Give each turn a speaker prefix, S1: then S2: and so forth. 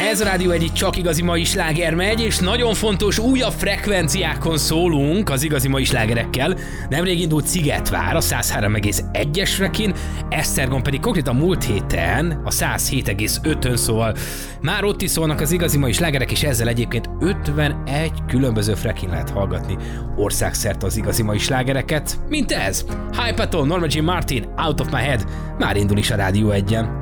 S1: Ez a Rádió egy csak igazi mai sláger megy, és nagyon fontos újabb frekvenciákon szólunk az igazi mai slágerekkel. Nemrég indult Szigetvár a 103,1-es frekin, Esztergom pedig konkrétan múlt héten a 107,5-ön, szóval már ott is szólnak az igazi mai slágerek, és ezzel egyébként 51 különböző frekin lehet hallgatni országszerte az igazi mai slágereket, mint ez. Hypaton, Norma Jean Martin, Out of My Head, már indul is a Rádió 1-en.